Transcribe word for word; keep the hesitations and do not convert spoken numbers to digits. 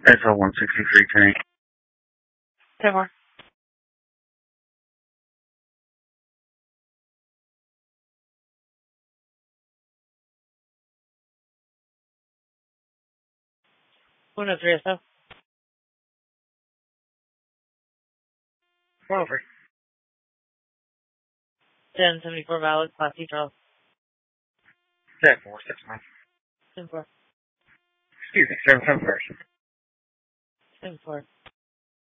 S L one sixty-three tank. ten more. one oh three S O. four oh three. ten seventy-four valid, Class C Charles. ten four six nine. ten four. Excuse me, seven seven version. ten four.